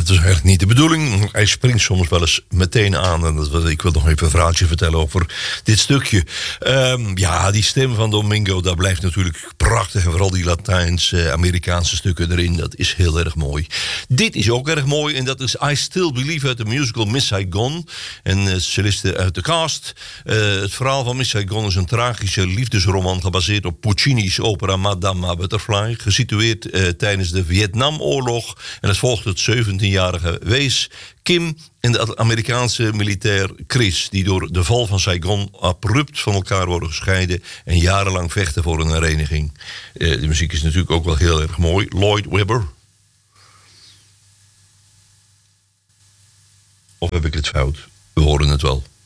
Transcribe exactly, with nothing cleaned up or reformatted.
dat is eigenlijk niet de bedoeling. Hij springt soms wel eens meteen aan. En dat, ik wil nog even een verhaaltje vertellen over dit stukje. Um, ja, die stem van Domingo, dat blijft natuurlijk prachtig. En vooral die Latijns-Amerikaanse stukken erin, dat is heel erg mooi. Dit is ook erg mooi en dat is I Still Believe uit de musical Miss Saigon. En uh, cellisten uit de cast. Uh, het verhaal van Miss Saigon is een tragische liefdesroman gebaseerd op Puccini's opera Madame Butterfly. Gesitueerd uh, tijdens de Vietnamoorlog. En het volgt het zeventienjarige wees Kim en de Amerikaanse militair Chris, die door de val van Saigon abrupt van elkaar worden gescheiden en jarenlang vechten voor een hereniging. Uh, de muziek is natuurlijk ook wel heel erg mooi. Lloyd Webber. Of heb ik het fout? We horen het wel.